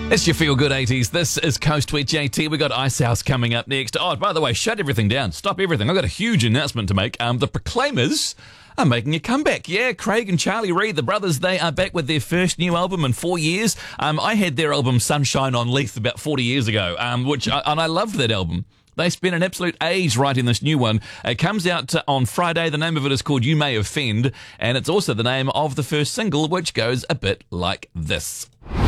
It's your Feel Good 80s. This is Coast with JT. We got Icehouse coming up next. Oh, by the way, shut everything down. Stop everything. I've got a huge announcement to make. The Proclaimers are making a comeback. Yeah, Craig and Charlie Reid, the brothers, they are back with their first new album in 4 years. I had their album Sunshine on Leith about 40 years ago, and I loved that album. They spent an absolute age writing this new one. It comes out on Friday. The name of it is called You May Offend, and it's also the name of the first single, which goes a bit like this.